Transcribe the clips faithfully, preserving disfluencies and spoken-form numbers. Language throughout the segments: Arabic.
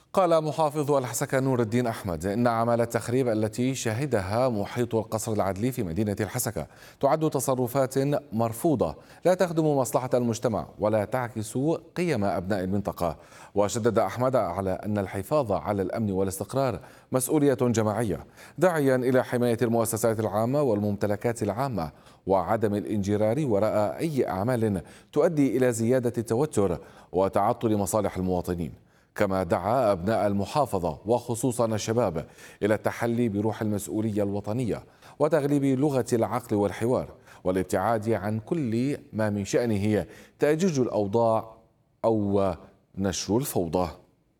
قال محافظ الحسكة نور الدين أحمد إن أعمال التخريب التي شهدها محيط القصر العدلي في مدينة الحسكة تعد تصرفات مرفوضة لا تخدم مصلحة المجتمع ولا تعكس قيم أبناء المنطقة. وشدد أحمد على أن الحفاظ على الأمن والاستقرار مسؤولية جماعية، داعيا إلى حماية المؤسسات العامة والممتلكات العامة وعدم الانجرار وراء أي أعمال تؤدي إلى زيادة التوتر وتعطل مصالح المواطنين. كما دعا أبناء المحافظة وخصوصا الشباب إلى التحلي بروح المسؤولية الوطنية وتغليب لغة العقل والحوار والابتعاد عن كل ما من شأنه تأجيج الأوضاع أو نشر الفوضى.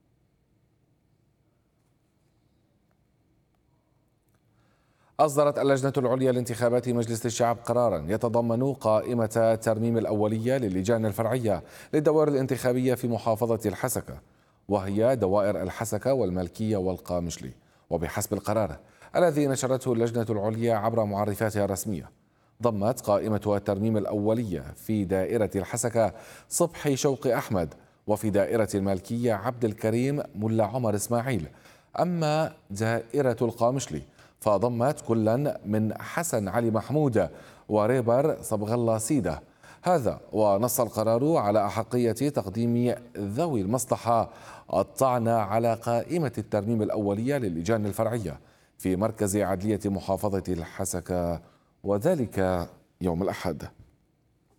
أصدرت اللجنة العليا لانتخابات مجلس الشعب قرارا يتضمن قائمة الترميم الأولية للجان الفرعية للدوائر الانتخابية في محافظة الحسكة، وهي دوائر الحسكة والملكية والقامشلي. وبحسب القرار الذي نشرته اللجنة العليا عبر معرفاتها الرسمية، ضمت قائمة الترميم الأولية في دائرة الحسكة صبحي شوقي أحمد، وفي دائرة الملكية عبد الكريم ملا عمر إسماعيل. أما دائرة القامشلي فضمت كلا من حسن علي محمود وريبر صبغ الله سيدة. هذا ونص القرار على أحقية تقديم ذوي المصلحة الطعن على قائمة الترميم الأولية للجان الفرعية في مركز عدلية محافظة الحسكة، وذلك يوم الأحد.